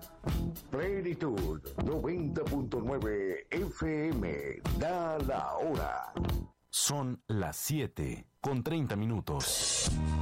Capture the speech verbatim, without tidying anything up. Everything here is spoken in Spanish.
Plenitud noventa punto nueve F M, da la hora. Son las siete con treinta minutos.